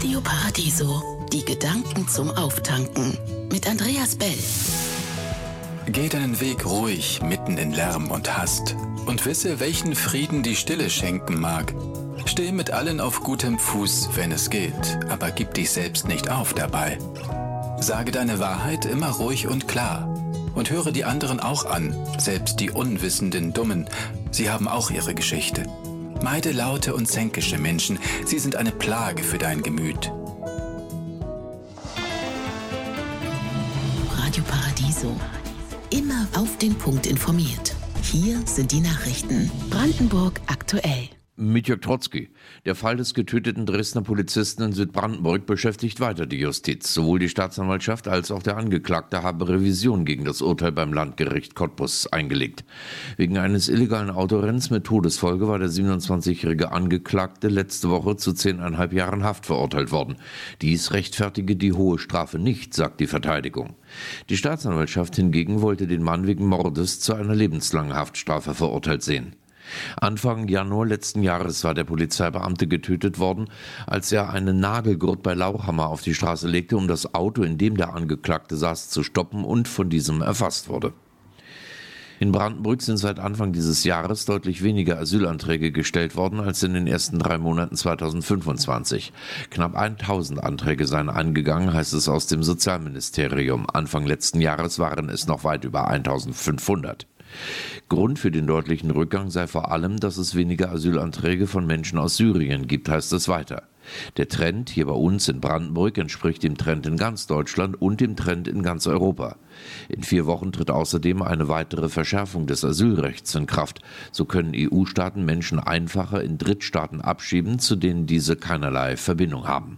Radio Paradiso, die Gedanken zum Auftanken mit Andreas Bell. Geh deinen Weg ruhig mitten in Lärm und Hast und wisse, welchen Frieden die Stille schenken mag. Steh mit allen auf gutem Fuß, wenn es geht, aber gib dich selbst nicht auf dabei. Sage deine Wahrheit immer ruhig und klar und höre die anderen auch an, selbst die unwissenden Dummen, sie haben auch ihre Geschichte. Meide laute und zänkische Menschen, sie sind eine Plage für dein Gemüt. Radio Paradiso. Immer auf den Punkt informiert. Hier sind die Nachrichten. Brandenburg aktuell. Mit Jörg Trotzki. Der Fall des getöteten Dresdner Polizisten in Südbrandenburg beschäftigt weiter die Justiz. Sowohl die Staatsanwaltschaft als auch der Angeklagte haben Revision gegen das Urteil beim Landgericht Cottbus eingelegt. Wegen eines illegalen Autorenns mit Todesfolge war der 27-jährige Angeklagte letzte Woche zu 10,5 Jahren Haft verurteilt worden. Dies rechtfertige die hohe Strafe nicht, sagt die Verteidigung. Die Staatsanwaltschaft hingegen wollte den Mann wegen Mordes zu einer lebenslangen Haftstrafe verurteilt sehen. Anfang Januar letzten Jahres war der Polizeibeamte getötet worden, als er einen Nagelgurt bei Lauchhammer auf die Straße legte, um das Auto, in dem der Angeklagte saß, zu stoppen und von diesem erfasst wurde. In Brandenburg sind seit Anfang dieses Jahres deutlich weniger Asylanträge gestellt worden als in den ersten 3 Monaten 2025. Knapp 1000 Anträge seien eingegangen, heißt es aus dem Sozialministerium. Anfang letzten Jahres waren es noch weit über 1500. Grund für den deutlichen Rückgang sei vor allem, dass es weniger Asylanträge von Menschen aus Syrien gibt, heißt es weiter. Der Trend hier bei uns in Brandenburg entspricht dem Trend in ganz Deutschland und dem Trend in ganz Europa. In 4 Wochen tritt außerdem eine weitere Verschärfung des Asylrechts in Kraft. So können EU-Staaten Menschen einfacher in Drittstaaten abschieben, zu denen diese keinerlei Verbindung haben.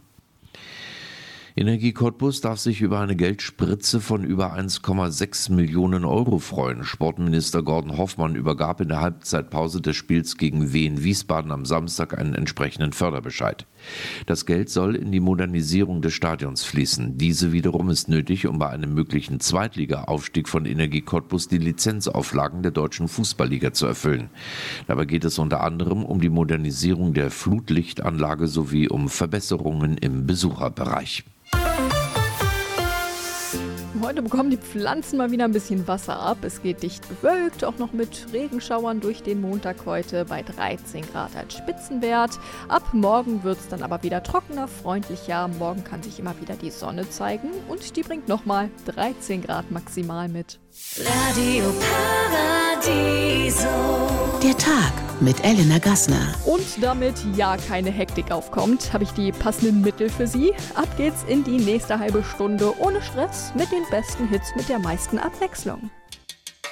Energie Cottbus darf sich über eine Geldspritze von über 1,6 Millionen Euro freuen. Sportminister Gordon Hoffmann übergab in der Halbzeitpause des Spiels gegen Wien Wiesbaden am Samstag einen entsprechenden Förderbescheid. Das Geld soll in die Modernisierung des Stadions fließen. Diese wiederum ist nötig, um bei einem möglichen Zweitliga-Aufstieg von Energie Cottbus die Lizenzauflagen der deutschen Fußballliga zu erfüllen. Dabei geht es unter anderem um die Modernisierung der Flutlichtanlage sowie um Verbesserungen im Besucherbereich. Heute bekommen die Pflanzen mal wieder ein bisschen Wasser ab. Es geht dicht bewölkt, auch noch mit Regenschauern durch den Montag heute bei 13 Grad als Spitzenwert. Ab morgen wird es dann aber wieder trockener, freundlicher. Morgen kann sich immer wieder die Sonne zeigen und die bringt nochmal 13 Grad maximal mit. Radio Paradiso. Der Tag mit Elena Gassner. Und damit ja keine Hektik aufkommt, habe ich die passenden Mittel für Sie. Ab geht's in die nächste halbe Stunde ohne Stress mit den besten Hits mit der meisten Abwechslung.